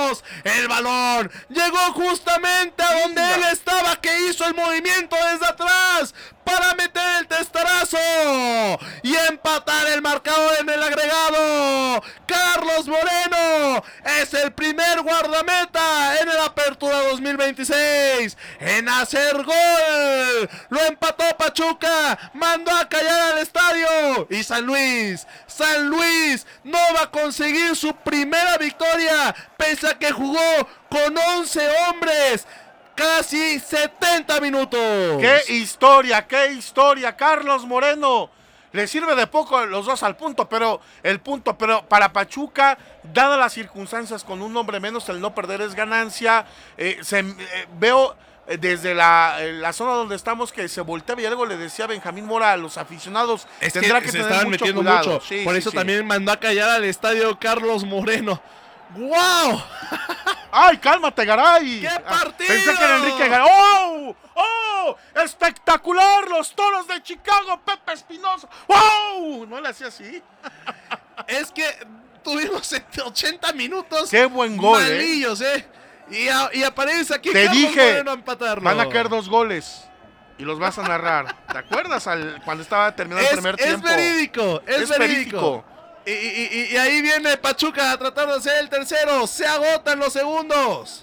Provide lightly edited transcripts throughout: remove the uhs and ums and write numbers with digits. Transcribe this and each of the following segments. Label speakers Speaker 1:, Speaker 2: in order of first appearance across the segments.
Speaker 1: segundos. El balón llegó justamente a donde él estaba, que hizo el movimiento desde atrás para meter el testarazo y empatar el marcador en el agregado. Carlos Moreno es el primer guardameta en el Apertura 2026 en hacer gol. Lo empató Pachuca, mandó a callar al estadio, y San Luis no va a conseguir su primera victoria pese a que jugó con 11 hombres. Casi 70 minutos.
Speaker 2: ¡Qué historia! Carlos Moreno. Le sirve de poco los dos al punto, pero para Pachuca, dadas las circunstancias, con un hombre menos, el no perder es ganancia. Veo desde la zona donde estamos que se voltea y algo le decía Benjamín Mora a los aficionados.
Speaker 1: Tendrá que se estaban metiendo cuidado. Mucho. Sí, por eso también mandó a callar al estadio Carlos Moreno. ¡Wow!
Speaker 2: ¡Ay, cálmate, Garay!
Speaker 1: ¡Qué partido!
Speaker 2: Pensé que era Enrique Garay. ¡Oh! ¡Oh! ¡Espectacular! Los Toros de Chicago, Pepe Espinosa. ¡Wow! ¿No le hacía así?
Speaker 1: Es que tuvimos 80 minutos.
Speaker 2: ¡Qué buen gol!
Speaker 1: Malillos, Y aparece aquí
Speaker 2: Te
Speaker 1: Carlos
Speaker 2: dije,
Speaker 1: Moreno a empatarlo.
Speaker 2: Van a caer 2 goles. Y los vas a narrar. ¿Te acuerdas cuando estaba terminando el primer tiempo?
Speaker 1: Es verídico. Y ahí viene Pachuca a tratar de hacer el tercero. Se agotan los segundos.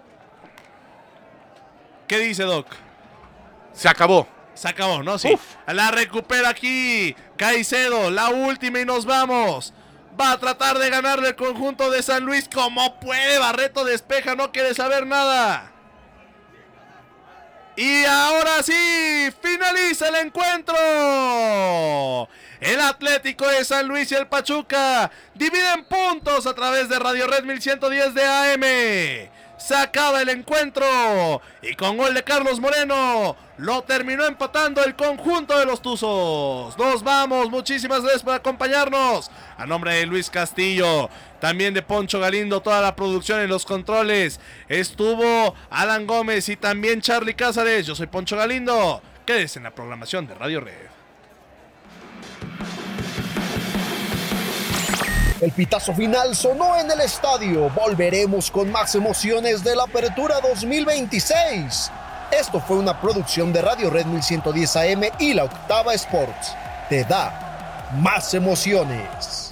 Speaker 1: ¿Qué dice Doc?
Speaker 2: Se acabó,
Speaker 1: ¿no? Sí. La recupera aquí Caicedo, la última y nos vamos. Va a tratar de ganarle el conjunto de San Luis como puede. Barreto despeja, no quiere saber nada. Y ahora sí, finaliza el encuentro. El Atlético de San Luis y el Pachuca dividen puntos a través de Radio Red 1110 de AM. Se acaba el encuentro y con gol de Carlos Moreno lo terminó empatando el conjunto de los Tuzos. Nos vamos, muchísimas gracias por acompañarnos. A nombre de Luis Castillo, también de Poncho Galindo, toda la producción en los controles. Estuvo Alan Gómez y también Charlie Cázares. Yo soy Poncho Galindo. Quédese en la programación de Radio Red.
Speaker 3: El pitazo final sonó en el estadio. Volveremos con más emociones de la Apertura 2026. Esto fue una producción de Radio Red 1110 AM y La Octava Sports. Te da más emociones.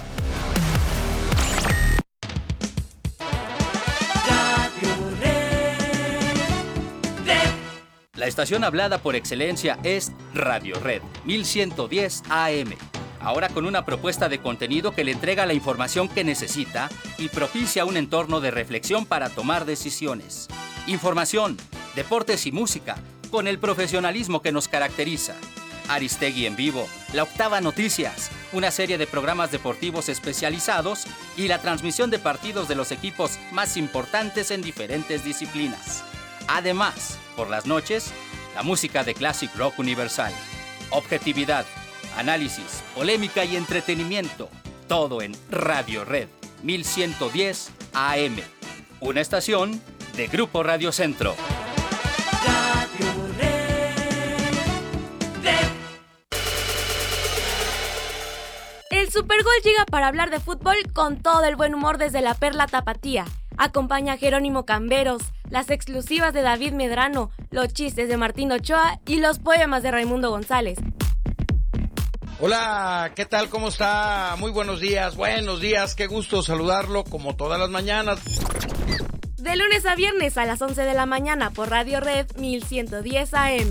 Speaker 4: La estación hablada por excelencia es Radio Red 1110 AM. Ahora con una propuesta de contenido que le entrega la información que necesita y propicia un entorno de reflexión para tomar decisiones. Información, deportes y música, con el profesionalismo que nos caracteriza. Aristegui en vivo, La Octava Noticias, una serie de programas deportivos especializados y la transmisión de partidos de los equipos más importantes en diferentes disciplinas. Además, por las noches, la música de Classic Rock Universal. Objetividad, análisis, polémica y entretenimiento. Todo en Radio Red 1110 AM. Una estación de Grupo Radio Centro.
Speaker 5: Radio Red.
Speaker 6: El Supergol llega para hablar de fútbol con todo el buen humor desde la Perla Tapatía. Acompaña a Jerónimo Camberos, las exclusivas de David Medrano, los chistes de Martín Ochoa y los poemas de Raimundo González.
Speaker 7: Hola, ¿qué tal? ¿Cómo está? Muy buenos días, qué gusto saludarlo como todas las mañanas.
Speaker 6: De lunes a viernes a las 11 de la mañana por Radio Red 1110 AM.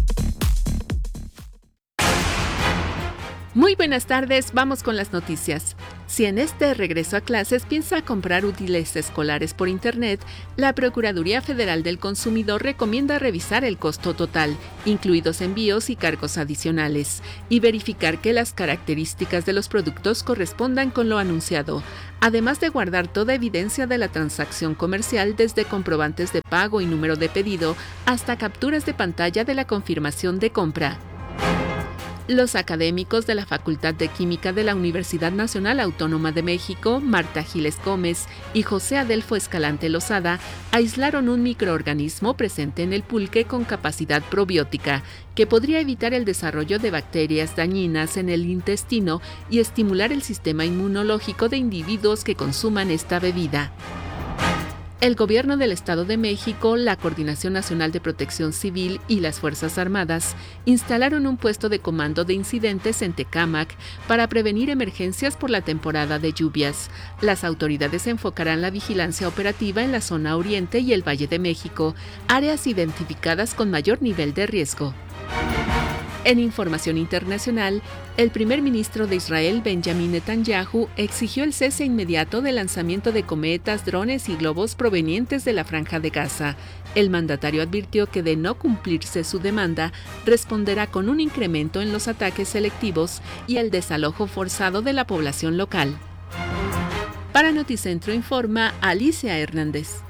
Speaker 8: Muy buenas tardes, vamos con las noticias. Si en este regreso a clases piensa comprar útiles escolares por internet, la Procuraduría Federal del Consumidor recomienda revisar el costo total, incluidos envíos y cargos adicionales, y verificar que las características de los productos correspondan con lo anunciado, además de guardar toda evidencia de la transacción comercial desde comprobantes de pago y número de pedido hasta capturas de pantalla de la confirmación de compra. Los académicos de la Facultad de Química de la Universidad Nacional Autónoma de México, Marta Giles Gómez y José Adelfo Escalante Lozada, aislaron un microorganismo presente en el pulque con capacidad probiótica, que podría evitar el desarrollo de bacterias dañinas en el intestino y estimular el sistema inmunológico de individuos que consuman esta bebida. El Gobierno del Estado de México, la Coordinación Nacional de Protección Civil y las Fuerzas Armadas instalaron un puesto de comando de incidentes en Tecámac para prevenir emergencias por la temporada de lluvias. Las autoridades enfocarán la vigilancia operativa en la zona oriente y el Valle de México, áreas identificadas con mayor nivel de riesgo. En información internacional, el primer ministro de Israel, Benjamin Netanyahu, exigió el cese inmediato del lanzamiento de cometas, drones y globos provenientes de la Franja de Gaza. El mandatario advirtió que de no cumplirse su demanda, responderá con un incremento en los ataques selectivos y el desalojo forzado de la población local. Para Noticentro informa Alicia Hernández.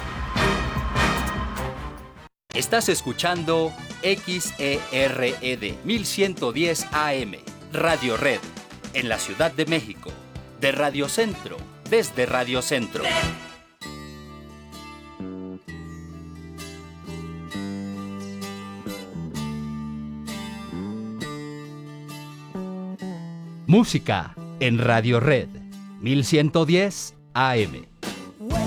Speaker 4: Estás escuchando XERED 1110 AM, Radio Red, en la Ciudad de México, de Radio Centro, desde Radio Centro. Música en Radio Red, 1110 AM.